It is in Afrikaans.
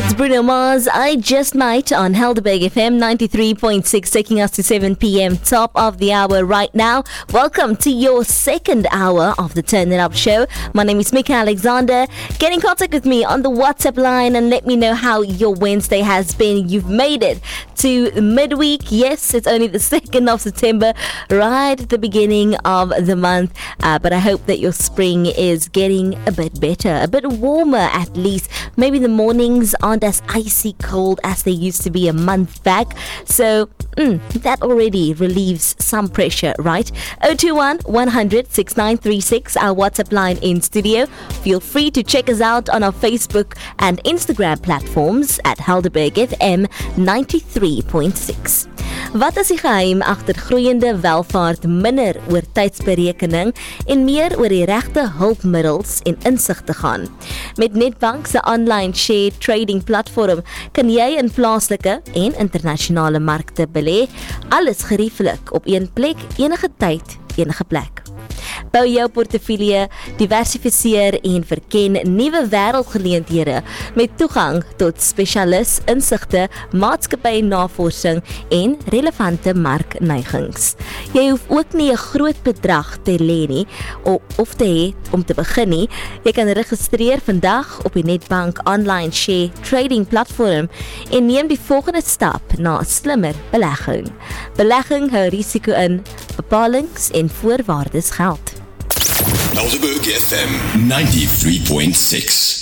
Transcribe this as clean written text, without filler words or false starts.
It's Bruno Mars, I Just Might on Helderberg FM 93.6, taking us to 7 p.m. Top of the hour right now. Welcome to your second hour of the Turn It Up show. My name is Mika Alexander. Get in contact with me on the WhatsApp line and let me know how your Wednesday has been. You've made it to midweek. Yes, it's only the 2nd of September, right at the beginning of the month. But I hope that your spring is getting a bit better, a bit warmer at least. Maybe the mornings aren't as icy cold as they used to be a month back. So that already relieves some pressure, right? 021 100 6936, our WhatsApp line in studio. Feel free to check us out on our Facebook and Instagram platforms at Helderberg FM 93.6. Wat is die geheim agter groeiende welvaart, minder oor tydsberekening en meer oor die regte hulpmiddels en insig te gaan? Met Nedbank se online share trading platform kan jy in plaaslike en internasionale markte belê, alles gerieflik op een plek, enige tyd, enige plek. Bou jou portefeulje, diversifiseer en verken nuwe wêreldgeleenthede met toegang tot spesialis insigte, maatskappy-navorsing en relevante markneigings. Jy hoef ook nie 'n groot bedrag te lê nie of te hê om te begin nie. Jy kan registreer vandag op die Nedbank online share trading platform en neem die volgende stap na 'n slimmer belegging. Belegging hou risiko in, bepalings en voorwaardes geld. Helderberg FM 93.6